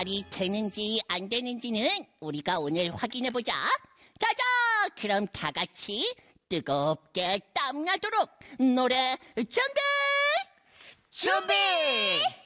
말이 되는지 안 되는지는 우리가 오늘 확인해보자. 자자, 그럼 다 같이 뜨겁게 땀나도록 노래 준비! 준비!